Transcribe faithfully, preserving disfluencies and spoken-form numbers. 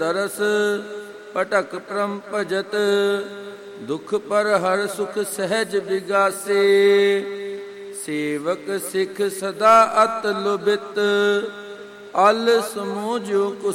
ਤਰਸ ਪਟਕ ਪ੍ਰਮ ਭਜਤ ਦੁਖ ਪਰ ਹਰ ਸੁਖ ਸਹਿਜ ਵਿਗਾਸੇ ਸੇਵਕ ਸਿੱਖ ਸਦਾ ਅਤ ਲੁਭਿਤ ਅਲ ਸਮੂਹ ਜੋ